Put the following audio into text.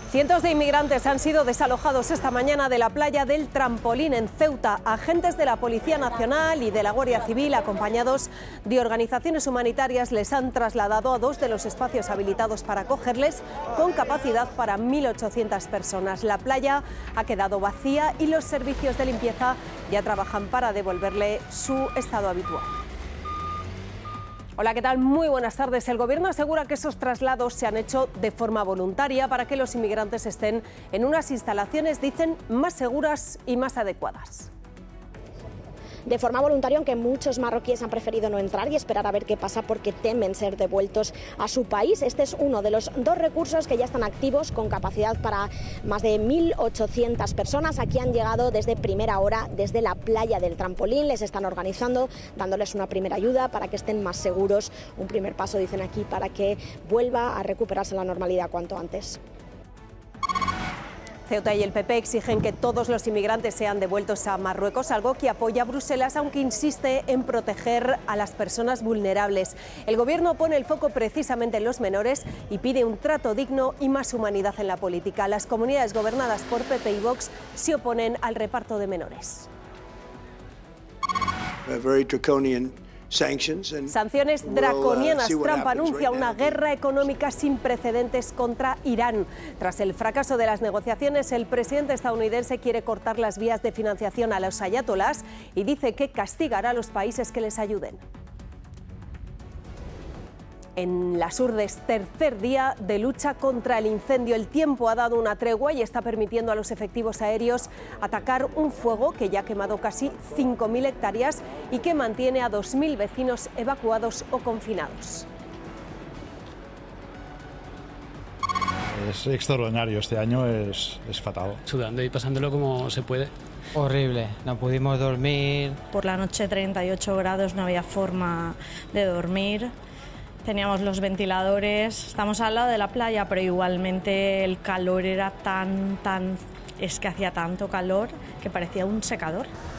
Cientos de inmigrantes han sido desalojados esta mañana de la playa del Trampolín en Ceuta. Agentes de la Policía Nacional y de la Guardia Civil, acompañados de organizaciones humanitarias, les han trasladado a dos de los espacios habilitados para acogerles, con capacidad para 1.800 personas. La playa ha quedado vacía y los servicios de limpieza ya trabajan para devolverle su estado habitual. Hola, ¿qué tal? Muy buenas tardes. El Gobierno asegura que esos traslados se han hecho de forma voluntaria para que los inmigrantes estén en unas instalaciones, dicen, más seguras y más adecuadas. De forma voluntaria, aunque muchos marroquíes han preferido no entrar y esperar a ver qué pasa porque temen ser devueltos a su país. Este es uno de los dos recursos que ya están activos, con capacidad para más de 1.800 personas. Aquí han llegado desde primera hora, desde la playa del Trampolín. Les están organizando, dándoles una primera ayuda para que estén más seguros. Un primer paso, dicen aquí, para que vuelva a recuperarse la normalidad cuanto antes. Ceuta y el PP exigen que todos los inmigrantes sean devueltos a Marruecos, algo que apoya Bruselas, aunque insiste en proteger a las personas vulnerables. El Gobierno pone el foco precisamente en los menores y pide un trato digno y más humanidad en la política. Las comunidades gobernadas por PP y Vox se oponen al reparto de menores. Sanciones draconianas. Trump anuncia una guerra económica sin precedentes contra Irán. Tras el fracaso de las negociaciones, el presidente estadounidense quiere cortar las vías de financiación a los ayatolás y dice que castigará a los países que les ayuden. En las Urdes, tercer día de lucha contra el incendio. El tiempo ha dado una tregua y está permitiendo a los efectivos aéreos atacar un fuego que ya ha quemado casi 5.000 hectáreas y que mantiene a 2.000 vecinos evacuados o confinados. Es extraordinario, este año es fatal. Sudando y pasándolo como se puede. Horrible, no pudimos dormir. Por la noche 38 grados, no había forma de dormir. Teníamos los ventiladores, estamos al lado de la playa, pero igualmente el calor era es que hacía tanto calor que parecía un secador.